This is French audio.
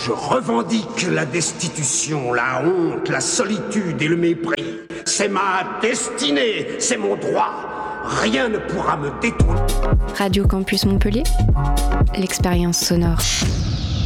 Je revendique la destitution, la honte, la solitude et le mépris. C'est ma destinée, c'est mon droit. Rien ne pourra me détourner. Radio Campus Montpellier, l'expérience sonore.